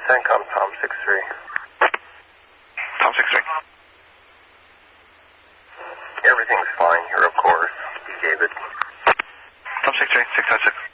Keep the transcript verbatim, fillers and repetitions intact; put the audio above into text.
CENTCOM, Tom six three. Tom six three. Everything's fine here, of course. David. Tom six three, six five six.